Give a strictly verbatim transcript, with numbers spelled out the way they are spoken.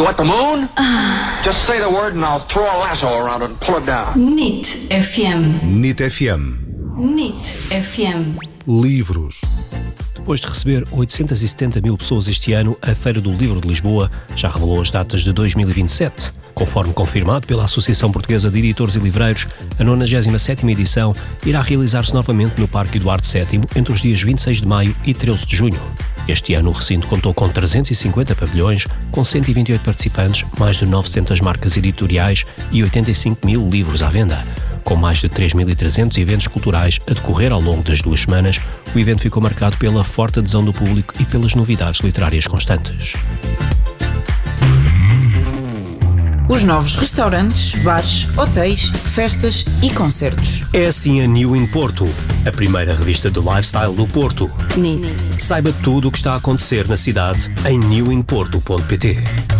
You want the moon? Just say the word and I'll throw a lasso around it and pull it down. N I T F M. N I T F M. N I T F M. Livros. Depois de receber oitocentas e setenta mil pessoas este ano, a Feira do Livro de Lisboa já revelou as datas de dois mil e vinte e sete. Conforme confirmado pela Associação Portuguesa de Editores e Livreiros, a nonagésima sétima edição irá realizar-se novamente no Parque Eduardo sétimo entre os dias vinte e seis de maio e treze de junho. Este ano o recinto contou com trezentos e cinquenta pavilhões, com cento e vinte e oito participantes, mais de novecentas marcas editoriais e oitenta e cinco mil livros à venda. Com mais de três mil e trezentos eventos culturais a decorrer ao longo das duas semanas, o evento ficou marcado pela forte adesão do público e pelas novidades literárias constantes. Os novos restaurantes, bares, hotéis, festas e concertos. É assim a New in Porto, a primeira revista de lifestyle do Porto. N I T. Saiba tudo o que está a acontecer na cidade em new in porto ponto pt.